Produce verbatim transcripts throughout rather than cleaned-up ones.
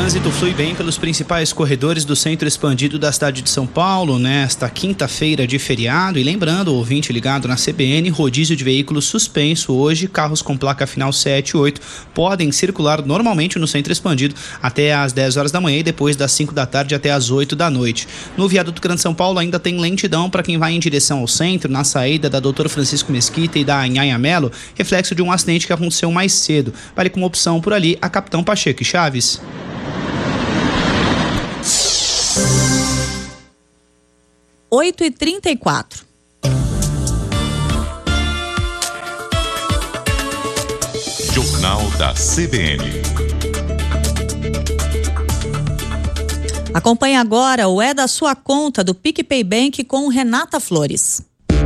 trânsito flui bem pelos principais corredores do centro expandido da cidade de São Paulo nesta quinta-feira de feriado. E lembrando, o ouvinte ligado na C B N, rodízio de veículos suspenso hoje. Carros com placa final sete e oito podem circular normalmente no centro expandido até às dez horas da manhã e depois das cinco da tarde até às oito da noite. No viaduto Grande São Paulo ainda tem lentidão para quem vai em direção ao centro, na saída da doutor Francisco Mesquita e da Anhanha Melo, reflexo de um acidente que aconteceu mais cedo. Vale como opção por ali a Capitão Pacheco e Chaves. oito e trinta e quatro. Jornal da C B N. Acompanhe agora o É da Sua Conta do PicPay Bank com Renata Flores.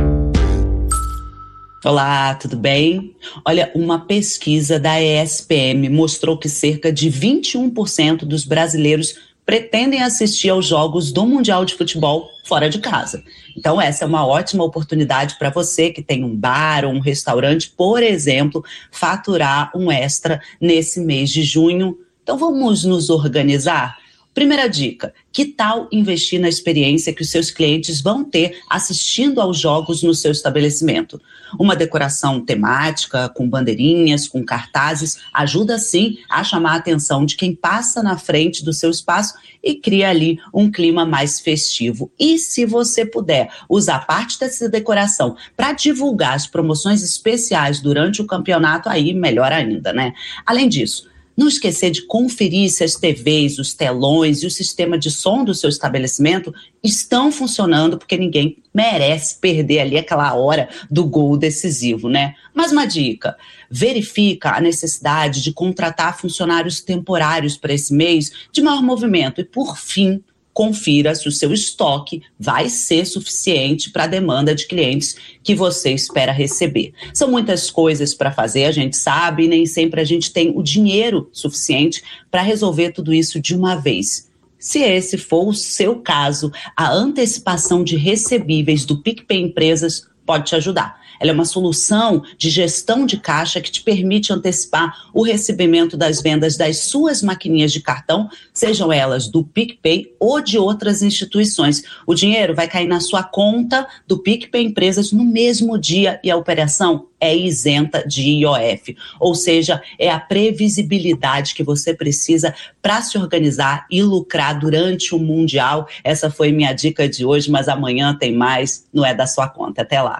Olá, tudo bem? Olha, uma pesquisa da E S P M mostrou que cerca de vinte e um por cento dos brasileiros pretendem assistir aos jogos do Mundial de Futebol fora de casa. Então essa é uma ótima oportunidade para você que tem um bar ou um restaurante, por exemplo, faturar um extra nesse mês de junho. Então vamos nos organizar? Primeira dica, que tal investir na experiência que os seus clientes vão ter assistindo aos jogos no seu estabelecimento? Uma decoração temática, com bandeirinhas, com cartazes, ajuda sim a chamar a atenção de quem passa na frente do seu espaço e cria ali um clima mais festivo. E se você puder usar parte dessa decoração para divulgar as promoções especiais durante o campeonato, aí melhor ainda, né? Além disso, não esquecer de conferir se as T Vs, os telões e o sistema de som do seu estabelecimento estão funcionando, porque ninguém merece perder ali aquela hora do gol decisivo, né? Mas uma dica, verifica a necessidade de contratar funcionários temporários para esse mês de maior movimento e, por fim, confira se o seu estoque vai ser suficiente para a demanda de clientes que você espera receber. São muitas coisas para fazer, a gente sabe, e nem sempre a gente tem o dinheiro suficiente para resolver tudo isso de uma vez. Se esse for o seu caso, a antecipação de recebíveis do PicPay Empresas pode te ajudar. Ela é uma solução de gestão de caixa que te permite antecipar o recebimento das vendas das suas maquininhas de cartão, sejam elas do PicPay ou de outras instituições. O dinheiro vai cair na sua conta do PicPay Empresas no mesmo dia e a operação é isenta de I O F. Ou seja, é a previsibilidade que você precisa para se organizar e lucrar durante o Mundial. Essa foi minha dica de hoje, mas amanhã tem mais, não é da sua conta. Até lá.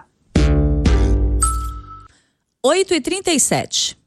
oito e trinta e sete.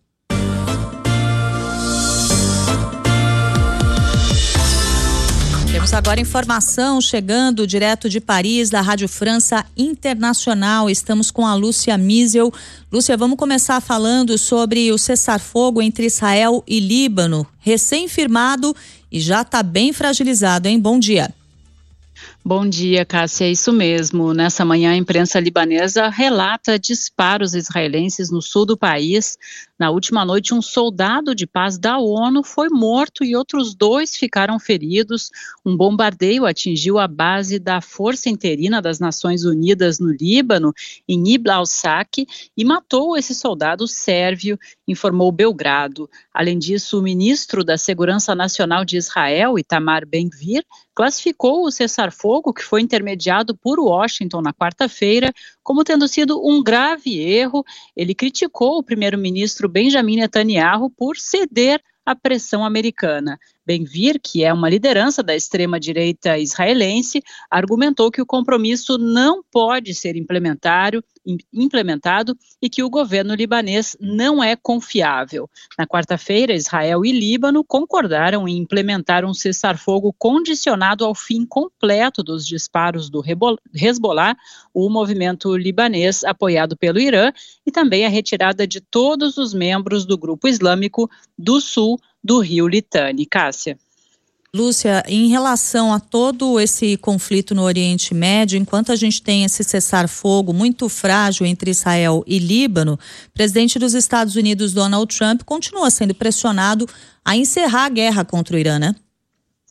Temos agora informação chegando direto de Paris, da Rádio França Internacional. Estamos com a Lúcia Miesel. Lúcia, vamos começar falando sobre o cessar-fogo entre Israel e Líbano, recém-firmado e já está bem fragilizado, hein? Bom dia. Bom dia, Cássia, é isso mesmo. Nessa manhã, a imprensa libanesa relata disparos israelenses no sul do país. Na última noite, um soldado de paz da ONU foi morto e outros dois ficaram feridos. Um bombardeio atingiu a base da Força Interina das Nações Unidas no Líbano, em Ibn al-Sak, e matou esse soldado sérvio, informou Belgrado. Além disso, o ministro da Segurança Nacional de Israel, Itamar Ben-Gvir, classificou o cessar-fogo que foi intermediado por Washington na quarta-feira como tendo sido um grave erro. Ele criticou o primeiro-ministro Benjamin Netanyahu por ceder à pressão americana. Ben-Gvir, que é uma liderança da extrema-direita israelense, argumentou que o compromisso não pode ser implementado, implementado e que o governo libanês não é confiável. Na quarta-feira, Israel e Líbano concordaram em implementar um cessar-fogo condicionado ao fim completo dos disparos do Hezbollah, o movimento libanês apoiado pelo Irã, e também a retirada de todos os membros do grupo islâmico do sul do rio Litani. Cássia. Lúcia, em relação a todo esse conflito no Oriente Médio, enquanto a gente tem esse cessar-fogo muito frágil entre Israel e Líbano, o presidente dos Estados Unidos, Donald Trump, continua sendo pressionado a encerrar a guerra contra o Irã, né?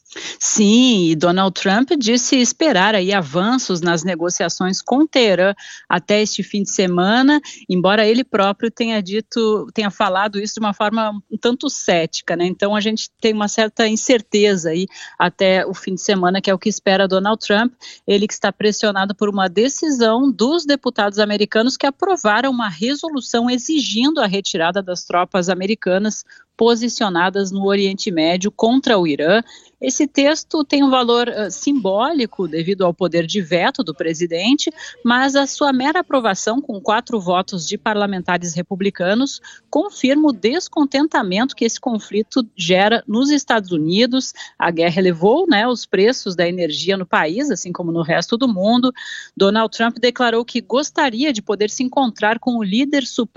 Sim, e Donald Trump disse esperar aí avanços nas negociações com Teherã até este fim de semana, embora ele próprio tenha dito, tenha falado isso de uma forma um tanto cética, né? Então a gente tem uma certa incerteza aí até o fim de semana, que é o que espera Donald Trump, ele que está pressionado por uma decisão dos deputados americanos que aprovaram uma resolução exigindo a retirada das tropas americanas posicionadas no Oriente Médio contra o Irã. Esse texto tem um valor uh, simbólico devido ao poder de veto do presidente, mas a sua mera aprovação com quatro votos de parlamentares republicanos confirma o descontentamento que esse conflito gera nos Estados Unidos. A guerra elevou, né, os preços da energia no país, assim como no resto do mundo. Donald Trump declarou que gostaria de poder se encontrar com o líder supremo